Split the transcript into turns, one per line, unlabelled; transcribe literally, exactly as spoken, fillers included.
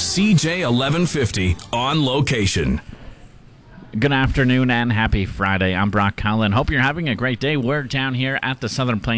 C J eleven fifty on location.
Good afternoon and happy Friday. I'm Brock Collin. Hope you're having a great day. We're down here at the Southern Plains